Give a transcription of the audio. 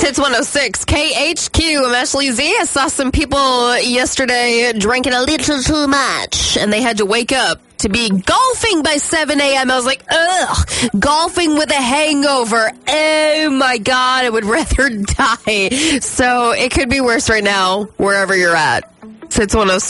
Hits 106, KHQ. I'm Ashley Z. I saw some people yesterday drinking a little too much, and they had to wake up to be golfing by 7 a.m. I was like, ugh, golfing with a hangover. Oh my God, I would rather die. So it could be worse right now, wherever you're at. Hits 106.